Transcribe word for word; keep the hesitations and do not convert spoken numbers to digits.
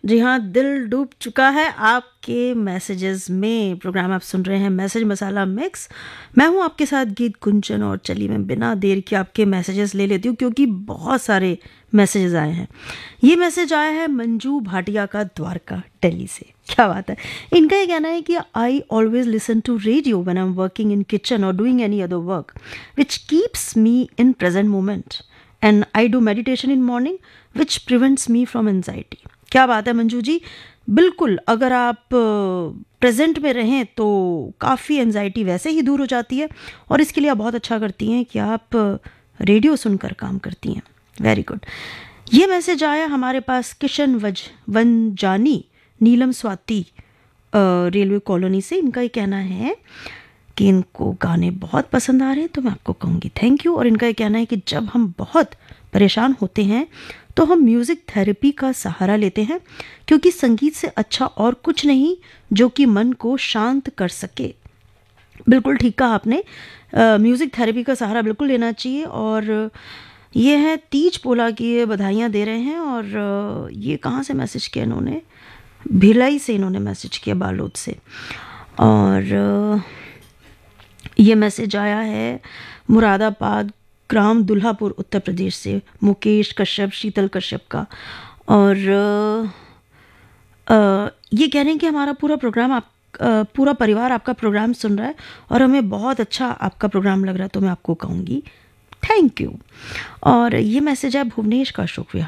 जी हाँ, दिल डूब चुका है आपके मैसेजेस में। प्रोग्राम आप सुन रहे हैं मैसेज मसाला मिक्स। मैं हूँ आपके साथ गीत गुंजन, और चलिए मैं बिना देर के आपके मैसेजेस ले लेती हूँ क्योंकि बहुत सारे मैसेजेस आए हैं। ये मैसेज आया है मंजू भाटिया का, द्वारका दिल्ली से। क्या बात है। इनका ये कहना है कि I always listen to radio when I am working in kitchen और doing any other work which keeps me in present moment, and I do meditation in morning which prevents me from anxiety. क्या बात है मंजू जी, बिल्कुल अगर आप present में रहें तो काफ़ी एंजाइटी वैसे ही दूर हो जाती है, और इसके लिए आप बहुत अच्छा करती हैं कि आप रेडियो सुनकर काम करती हैं। Very good. ये मैसेज आया हमारे पास किशन वज वनजानी, नीलम स्वाति, रेलवे कॉलोनी से। इनका ये कहना है कि इनको गाने बहुत पसंद आ रहे हैं, तो मैं आपको कहूँगी थैंक यू। और इनका ये कहना है कि जब हम बहुत परेशान होते हैं तो हम म्यूज़िक थेरेपी का सहारा लेते हैं, क्योंकि संगीत से अच्छा और कुछ नहीं जो कि मन को शांत कर सके। बिल्कुल ठीक कहा आपने, म्यूज़िक थेरेपी का सहारा बिल्कुल लेना चाहिए। और ये है तीज पोला की बधाइयाँ दे रहे हैं। और ये कहाँ से मैसेज किया इन्होंने, भिलाई से इन्होंने मैसेज किया, बालोद से। और ये मैसेज आया है मुरादाबाद ग्राम दुल्हापुर उत्तर प्रदेश से, मुकेश कश्यप, शीतल कश्यप का। और आ, ये कह रहे हैं कि हमारा पूरा प्रोग्राम आप आ, पूरा परिवार आपका प्रोग्राम सुन रहा है और हमें बहुत अच्छा आपका प्रोग्राम लग रहा है, तो मैं आपको कहूँगी थैंक यू। और ये मैसेज है भुवनेश का, शुक्रिया।